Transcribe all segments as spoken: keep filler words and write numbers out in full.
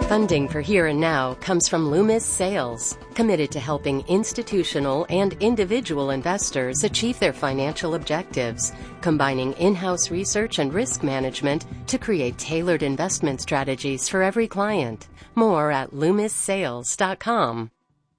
Funding for Here and Now comes from Loomis Sales, committed to helping institutional and individual investors achieve their financial objectives, combining in-house research and risk management to create tailored investment strategies for every client. More at loomis sales dot com.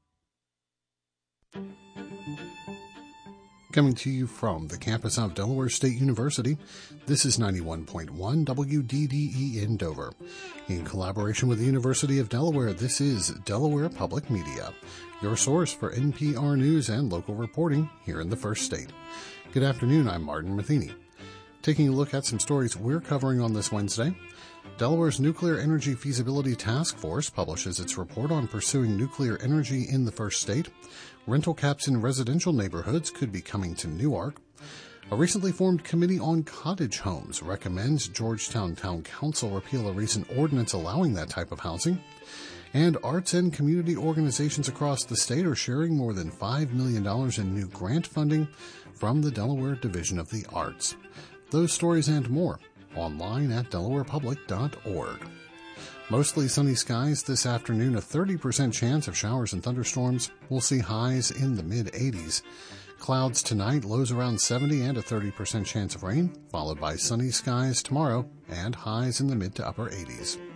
Coming to you from the campus of Delaware State University, this is ninety-one point one W D D E in Dover. In collaboration with the University of Delaware, this is Delaware Public Media, your source for N P R News and local reporting here in the First State. Good afternoon, I'm Martin Matheny. Taking a look at some stories we're covering on this Wednesday. Delaware's Nuclear Energy Feasibility Task Force publishes its report on pursuing nuclear energy in the First State. Rental caps in residential neighborhoods could be coming to Newark. A recently formed committee on cottage homes recommends Georgetown Town Council repeal a recent ordinance allowing that type of housing. And arts and community organizations across the state are sharing more than five million dollars in new grant funding from the Delaware Division of the Arts. Those stories and more online at delaware public dot org. Mostly sunny skies this afternoon, a thirty percent chance of showers and thunderstorms. We'll see highs in the mid-eighties. Clouds tonight, lows around seventy and a thirty percent chance of rain, followed by sunny skies tomorrow and highs in the mid to upper eighties.